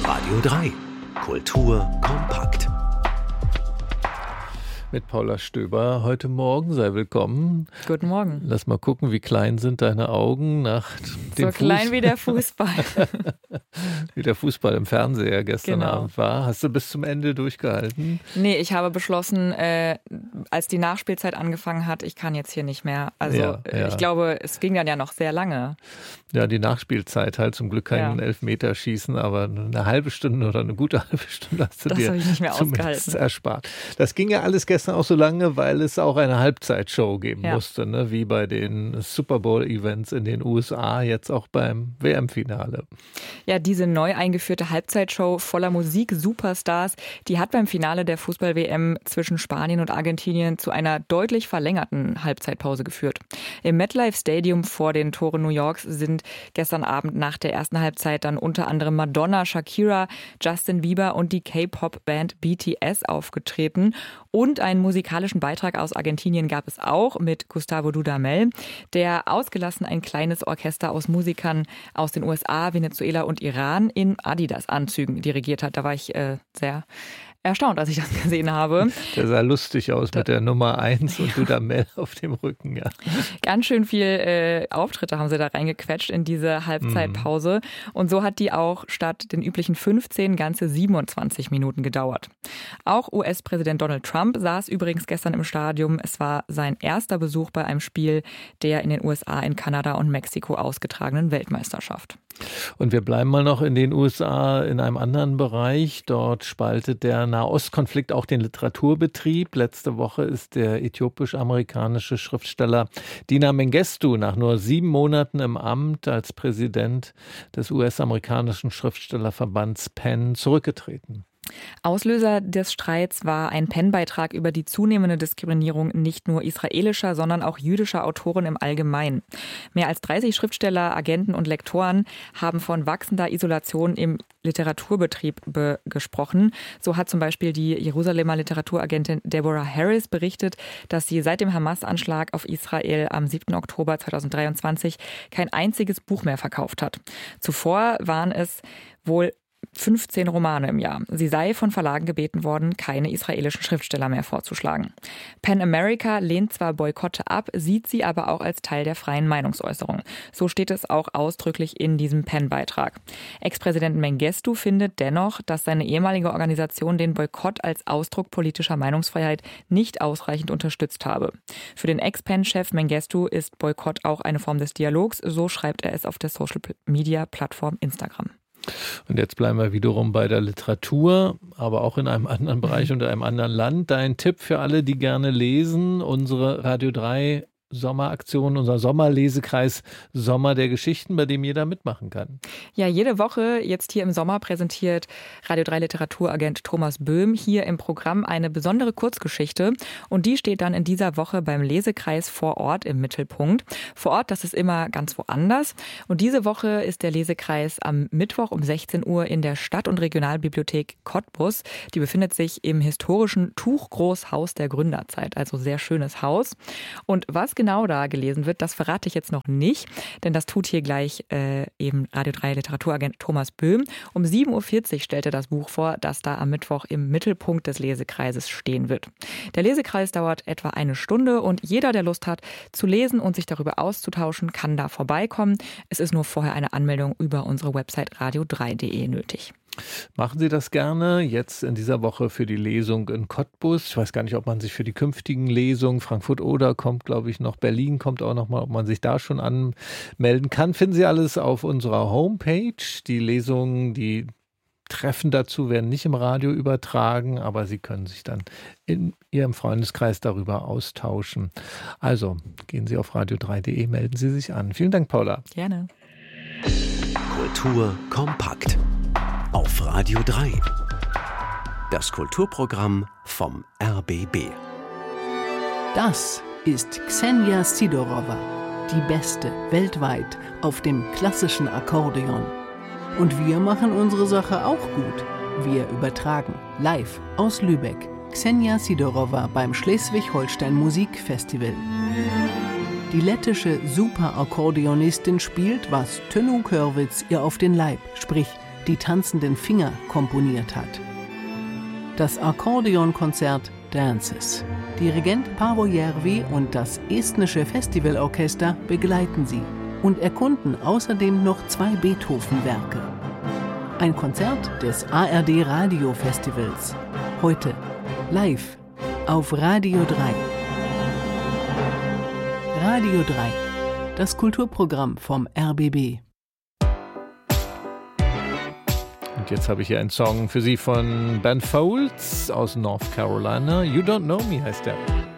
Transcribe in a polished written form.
Radio 3. Kultur kompakt. Mit Paula Stöber heute Morgen. Sei willkommen. Guten Morgen. Lass mal gucken, wie klein sind deine Augen nach dem So klein wie der Fußball. Wie der Fußball im Fernseher gestern Abend war. Hast du bis zum Ende durchgehalten? Nee, ich habe beschlossen, als die Nachspielzeit angefangen hat, ich kann jetzt hier nicht mehr. Also ich glaube, es ging dann ja noch sehr lange. Ja, die Nachspielzeit halt, zum Glück keinen Elfmeterschießen, aber eine halbe Stunde oder eine gute halbe Stunde hast du das dir habe ich nicht mehr zumindest erspart. Das ging ja alles gestern auch so lange, weil es auch eine Halbzeitshow geben musste, ne? Wie bei den Super Bowl-Events in den USA, jetzt auch beim WM-Finale. Ja, diese neu eingeführte Halbzeitshow voller Musik-Superstars, die hat beim Finale der Fußball-WM zwischen Spanien und Argentinien zu einer deutlich verlängerten Halbzeitpause geführt. Im MetLife Stadium vor den Toren New Yorks sind gestern Abend nach der ersten Halbzeit dann unter anderem Madonna, Shakira, Justin Bieber und die K-Pop-Band BTS aufgetreten. Und einen musikalischen Beitrag aus Argentinien gab es auch mit Gustavo Dudamel, der ausgelassen ein kleines Orchester aus Musikern aus den USA, Venezuela und Iran in Adidas-Anzügen dirigiert hat. Da war ich sehr erstaunt, als ich das gesehen habe. Der sah lustig aus mit der Nummer 1 und Dudamel auf dem Rücken, ja. Ganz schön viel Auftritte haben sie da reingequetscht in diese Halbzeitpause. Und so hat die auch statt den üblichen 15 ganze 27 Minuten gedauert. Auch US-Präsident Donald Trump saß übrigens gestern im Stadion. Es war sein erster Besuch bei einem Spiel der in den USA, in Kanada und Mexiko ausgetragenen Weltmeisterschaft. Und wir bleiben mal noch in den USA in einem anderen Bereich. Dort spaltet der Nahostkonflikt auch den Literaturbetrieb. Letzte Woche ist der äthiopisch-amerikanische Schriftsteller Dina Mengistu nach nur 7 Monaten im Amt als Präsident des US-amerikanischen Schriftstellerverbands PEN zurückgetreten. Auslöser des Streits war ein PEN-Beitrag über die zunehmende Diskriminierung nicht nur israelischer, sondern auch jüdischer Autoren im Allgemeinen. Mehr als 30 Schriftsteller, Agenten und Lektoren haben von wachsender Isolation im Literaturbetrieb gesprochen. So hat zum Beispiel die Jerusalemer Literaturagentin Deborah Harris berichtet, dass sie seit dem Hamas-Anschlag auf Israel am 7. Oktober 2023 kein einziges Buch mehr verkauft hat. Zuvor waren es wohl 15 Romane im Jahr. Sie sei von Verlagen gebeten worden, keine israelischen Schriftsteller mehr vorzuschlagen. PEN America lehnt zwar Boykotte ab, sieht sie aber auch als Teil der freien Meinungsäußerung. So steht es auch ausdrücklich in diesem PEN-Beitrag. Ex-Präsident Mengistu findet dennoch, dass seine ehemalige Organisation den Boykott als Ausdruck politischer Meinungsfreiheit nicht ausreichend unterstützt habe. Für den Ex-PEN-Chef Mengistu ist Boykott auch eine Form des Dialogs, so schreibt er es auf der Social-Media-Plattform Instagram. Und jetzt bleiben wir wiederum bei der Literatur, aber auch in einem anderen Bereich und einem anderen Land. Dein Tipp für alle, die gerne lesen, unsere Radio 3 Sommeraktion, unser Sommerlesekreis Sommer der Geschichten, bei dem jeder mitmachen kann. Ja, jede Woche jetzt hier im Sommer präsentiert Radio 3 Literaturagent Thomas Böhm hier im Programm eine besondere Kurzgeschichte und die steht dann in dieser Woche beim Lesekreis vor Ort im Mittelpunkt. Vor Ort, das ist immer ganz woanders und diese Woche ist der Lesekreis am Mittwoch um 16 Uhr in der Stadt- und Regionalbibliothek Cottbus. Die befindet sich im historischen Tuchgroßhaus der Gründerzeit, also sehr schönes Haus. Und was genau da gelesen wird, das verrate ich jetzt noch nicht, denn das tut hier gleich eben Radio 3 Literaturagent Thomas Böhm. Um 7.40 Uhr stellt er das Buch vor, das da am Mittwoch im Mittelpunkt des Lesekreises stehen wird. Der Lesekreis dauert etwa 1 Stunde und jeder, der Lust hat zu lesen und sich darüber auszutauschen, kann da vorbeikommen. Es ist nur vorher eine Anmeldung über unsere Website radio3.de nötig. Machen Sie das gerne jetzt in dieser Woche für die Lesung in Cottbus. Ich weiß gar nicht, ob man sich für die künftigen Lesungen, Frankfurt-Oder kommt, glaube ich, noch, Berlin kommt auch noch mal, ob man sich da schon anmelden kann. Finden Sie alles auf unserer Homepage. Die Lesungen, die Treffen dazu werden nicht im Radio übertragen, aber Sie können sich dann in Ihrem Freundeskreis darüber austauschen. Also gehen Sie auf radio3.de, melden Sie sich an. Vielen Dank, Paula. Gerne. Kultur kompakt. Auf Radio 3. Das Kulturprogramm vom RBB. Das ist Ksenia Sidorova, die Beste weltweit auf dem klassischen Akkordeon. Und wir machen unsere Sache auch gut. Wir übertragen live aus Lübeck Ksenia Sidorova beim Schleswig-Holstein Musikfestival. Die lettische Superakkordeonistin spielt, was Tönnu Körwitz ihr auf den Leib, sprich die tanzenden Finger komponiert hat. Das Akkordeonkonzert Dances. Dirigent Paavo Järvi und das estnische Festivalorchester begleiten sie und erkunden außerdem noch 2 Beethoven-Werke. Ein Konzert des ARD Radio Festivals. Heute live auf Radio 3. Radio 3, das Kulturprogramm vom RBB. Und jetzt habe ich hier einen Song für Sie von Ben Folds aus North Carolina. You Don't Know Me heißt der.